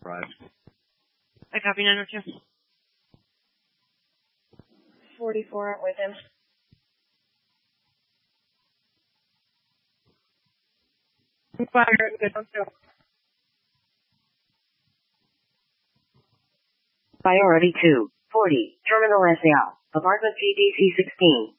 Right. I copy 902. 44 with him. Fire, good on two. Priority 240, Terminal SL, Apartment PDC 16.